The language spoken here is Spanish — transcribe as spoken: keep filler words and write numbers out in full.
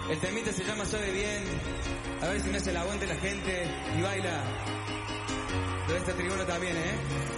El temita se llama Sabe Bien. A ver si me hace el aguante la gente y baila. De esta tribuna también, ¿eh?